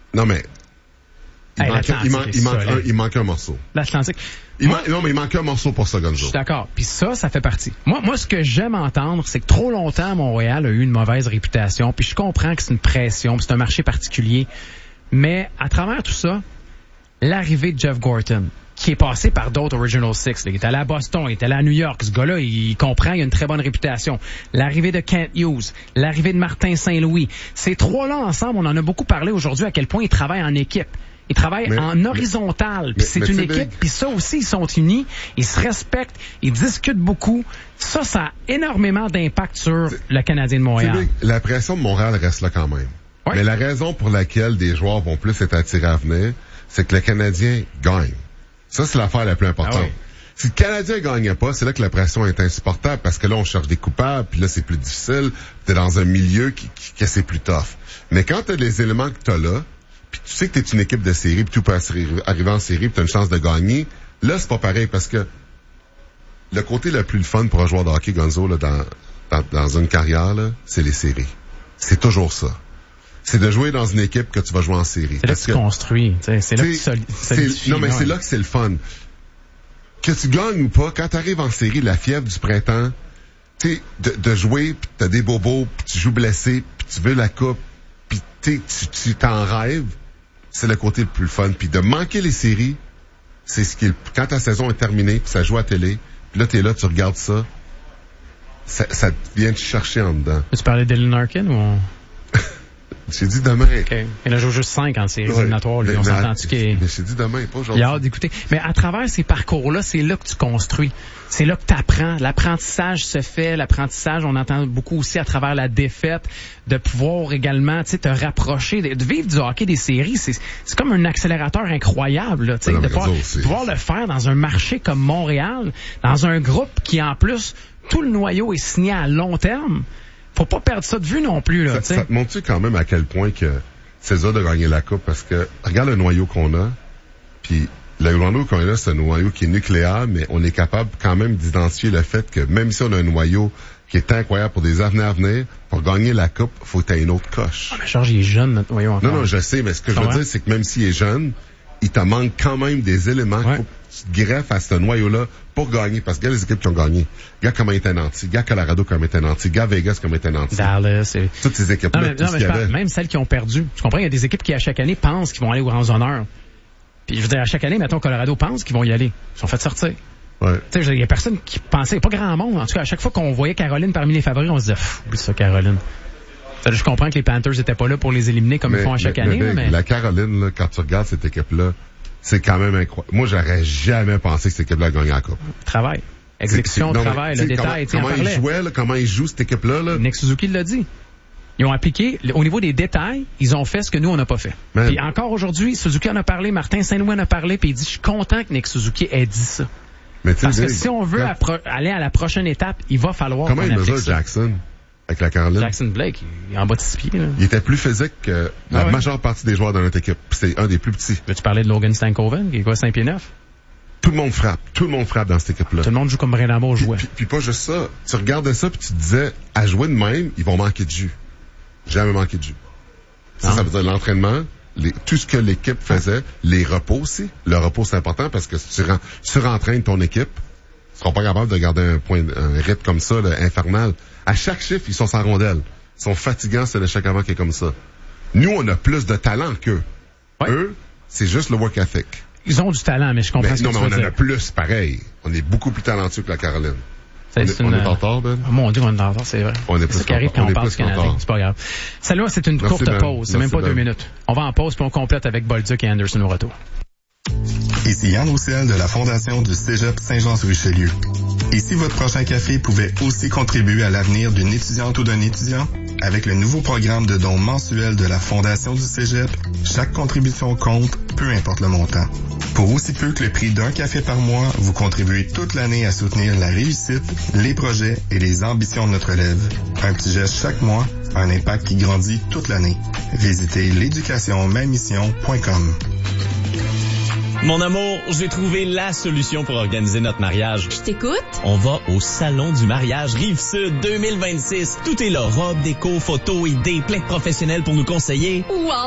Non, mais... Il manque un morceau. L'Atlantique. Non, mais il manque un morceau pour ça, Gonzo. Je suis d'accord. Puis ça fait partie. Moi, ce que j'aime entendre, c'est que trop longtemps, Montréal a eu une mauvaise réputation. Puis je comprends que c'est une pression, puis c'est un marché particulier. Mais à travers tout ça, l'arrivée de Jeff Gorton, qui est passé par d'autres Original Six. Il est allé à Boston, il est allé à New York. Ce gars-là, il comprend, il a une très bonne réputation. L'arrivée de Kent Hughes, l'arrivée de Martin Saint-Louis. Ces trois-là ensemble, on en a beaucoup parlé aujourd'hui, à quel point ils travaillent en équipe. Ils travaillent en horizontal, puis c'est une équipe, puis ça aussi, ils sont unis, ils se respectent, ils discutent beaucoup. Ça a énormément d'impact sur le Canadien de Montréal. La pression de Montréal reste là quand même. Oui. Mais la raison pour laquelle des joueurs vont plus être attirés à venir, c'est que le Canadien gagne. Ça, c'est l'affaire la plus importante. Ah oui. Si le Canadien gagnait pas, c'est là que la pression est insupportable, parce que là, on cherche des coupables, puis là, c'est plus difficile, t'es dans un milieu que c'est plus tough. Mais quand t'as les éléments que t'as là, puis tu sais que t'es une équipe de série, puis tout peut arriver en série, puis t'as une chance de gagner. Là, c'est pas pareil, parce que le côté le plus fun pour un joueur de hockey, Gonzo, là, dans une carrière, là, c'est les séries. C'est toujours ça. C'est de jouer dans une équipe que tu vas jouer en série. C'est là que tu construis. C'est là que tu solidifies. Non, mais c'est là que c'est le fun. Que tu gagnes ou pas, quand t'arrives en série, la fièvre du printemps, tu sais, de jouer, puis t'as des bobos, puis tu joues blessé, puis tu veux la coupe, puis tu t'en rêves, c'est le côté le plus fun. Puis de manquer les séries, c'est ce qui est... Quand ta saison est terminée, puis ça joue à télé, puis là, t'es là, tu regardes ça te vient te chercher en dedans. Tu parlais d'Ellen Larkin ou... J'ai dit demain. Okay. Il a joué juste 5 en séries éliminatoires, lui. On s'entend-tu qu'il... Mais j'ai dit demain, pas aujourd'hui. Il a hâte d'écouter. Mais à travers ces parcours-là, c'est là que tu construis. C'est là que tu apprends. L'apprentissage se fait. L'apprentissage, on entend beaucoup aussi à travers la défaite, de pouvoir également, tu sais, te rapprocher, de vivre du hockey des séries. C'est comme un accélérateur incroyable, là, tu sais, de pouvoir le faire dans un marché comme Montréal, dans un groupe qui, en plus, tout le noyau est signé à long terme. Faut pas perdre ça de vue non plus, là. Ça te montre-tu quand même à quel point que c'est dur de gagner la coupe, parce que regarde le noyau qu'on a, puis le noyau qu'on a là, c'est un noyau qui est nucléaire, mais on est capable quand même d'identifier le fait que même si on a un noyau qui est incroyable pour des années à venir, pour gagner la coupe, faut que tu aies une autre coche. Ah, mais Georges, il est jeune, notre noyau encore. Non, je sais, mais ce que je veux dire, c'est que même s'il est jeune, il te manque quand même des éléments qu'il faut que tu te greffes à ce noyau-là pour gagner. Parce que regarde les équipes qui ont gagné. Regarde comment ils étaient nantis. Regarde Colorado comment ils étaient nantis. Regarde Vegas comment ils étaient nantis. Dallas. Toutes ces équipes-là. Non, mais je parle, même celles qui ont perdu. Tu comprends? Il y a des équipes qui, à chaque année, pensent qu'ils vont aller aux grands honneurs. Puis, je veux dire, à chaque année, mettons, Colorado pense qu'ils vont y aller. Ils sont fait sortir. Ouais. Tu sais, il y a personne qui pensait, pas grand monde. En tout cas, à chaque fois qu'on voyait Caroline parmi les favoris, on se disait, oublie ça, Caroline. Je comprends que les Panthers étaient pas là pour les éliminer comme ils font à chaque année. Mais la Caroline, là, quand tu regardes cette équipe-là, c'est quand même incroyable. Moi, j'aurais jamais pensé que cette équipe-là gagnait la coupe. Travail. Exécution, travail, le détail. Comment ils jouaient, là, comment ils jouent cette équipe-là, là. Nick Suzuki l'a dit. Ils ont appliqué, au niveau des détails, ils ont fait ce que nous, on n'a pas fait. Puis encore aujourd'hui, Suzuki en a parlé, Martin Saint-Louis en a parlé, puis il dit, je suis content que Nick Suzuki ait dit ça. Parce que si on veut aller à la prochaine étape, il va falloir qu'on applique ça. Comment il mesure Jackson avec la Caroline? Jackson Blake, il est en bas de 6 pieds. Là. Il était plus physique que la majeure partie des joueurs de notre équipe. C'est un des plus petits. Tu parlais de Logan Stankoven, qui est quoi, 5 pieds 9? Tout le monde frappe. Tout le monde frappe dans cette équipe-là. Tout le monde joue comme Brindamour jouait. Puis pas juste ça. Tu regardais ça puis tu te disais, à jouer de même, ils vont manquer de jus. Jamais manqué de jus. Ça veut dire l'entraînement, tout ce que l'équipe faisait, les repos aussi. Le repos, c'est important parce que si tu surentraînes ton équipe, ils seront pas capables de garder un rythme comme ça, là, infernal. À chaque chiffre, ils sont sans rondelle. Ils sont fatigants, c'est le chaque avant qui est comme ça. Nous, on a plus de talent qu'eux. Ouais. Eux, c'est juste le work ethic. Ils ont du talent, mais je comprends ce que tu veux dire. Non, mais on en a plus, pareil. On est beaucoup plus talentueux que la Caroline. On est en retard, Ben? Oh, mon Dieu, on est en retard, c'est vrai. C'est ce qui arrive quand on parle du Canadien. C'est pas grave. Celle-là, c'est une courte pause. C'est même pas 2 minutes. On va en pause, puis on complète avec Bolduc et Anderson au retour. Ici Yann Roussel de la Fondation du Cégep Saint-Jean-sur-Richelieu. Et si votre prochain café pouvait aussi contribuer à l'avenir d'une étudiante ou d'un étudiant? Avec le nouveau programme de dons mensuel de la Fondation du Cégep, chaque contribution compte, peu importe le montant. Pour aussi peu que le prix d'un café par mois, vous contribuez toute l'année à soutenir la réussite, les projets et les ambitions de notre élève. Un petit geste chaque mois, un impact qui grandit toute l'année. Visitez l'éducationmamission.com. Mon amour, j'ai trouvé la solution pour organiser notre mariage. Je t'écoute. On va au Salon du mariage Rive-Sud 2026. Tout est là. Robe, déco, photos, idées, plein de professionnels pour nous conseiller. Wow!